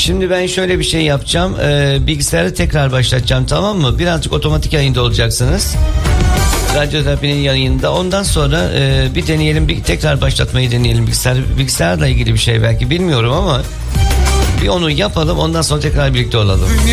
Şimdi ben şöyle bir şey yapacağım. Bilgisayarı tekrar başlatacağım, tamam mı? Birazcık otomatik yayında olacaksınız. Radyoterapi'nin yayında. Ondan sonra bir deneyelim. Tekrar başlatmayı deneyelim. Bilgisayarla ilgili bir şey belki, bilmiyorum ama bir onu yapalım. Ondan sonra tekrar birlikte olalım.